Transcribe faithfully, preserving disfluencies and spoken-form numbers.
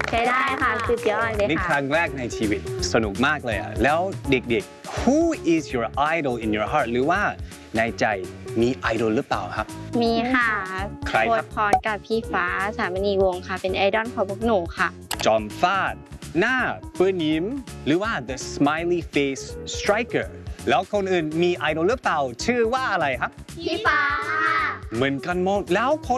ใช้ได้ค่ะสุดยอดเลยค่ะนี่ครั้งแรกในชีวิตสนุกมากเลยอ่ะแล้วเด็กๆ who is your idol in your heart หรือว่าในใจมีไอดอลหรือเปล่าครับมีค่ะใครครับโค้ชพรกับพี่ฟ้าสามณีวงศ์ค่ะเป็นไอดอลของพวกหนูค่ะจอมฟาดหน้าปืนยิ้มหรือว่า the smiley face striker แล้วคนอื่นมีไอดอลหรือเปล่าชื่อว่าอะไรครับพี่ฟ้าเหมือนกันหมดแล้วคน